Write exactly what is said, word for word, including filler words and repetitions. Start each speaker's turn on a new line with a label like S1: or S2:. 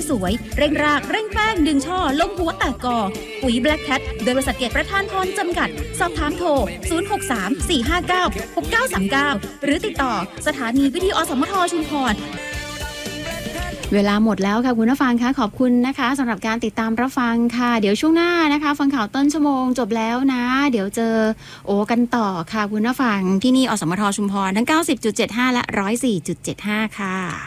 S1: สวยเร่งรากเร่งแป้งดึงช่อลงหัวแตกกอปุ๋ย Black Cat โดยบริษัทเกียรติประธานพรจำกัดสอบถามโทรศูนย์ หก สาม สี่ ห้า เก้า หก เก้า สาม เก้าหรือติดต่อสถานีวิทยุอสมทชุมพร
S2: เวลาหมดแล้วค่ะคุณผู้ฟังคะขอบคุณนะคะสำหรับการติดตามรับฟังค่ะเดี๋ยวช่วงหน้านะคะฟังข่าวต้นชั่วโมงจบแล้วนะเดี๋ยวเจอโอกันต่อค่ะคุณผู้ฟังที่นี่อสมทชุมพรทั้ง เก้าสิบจุดเจ็ดห้า และ หนึ่งศูนย์สี่จุดเจ็ดห้า ค่ะ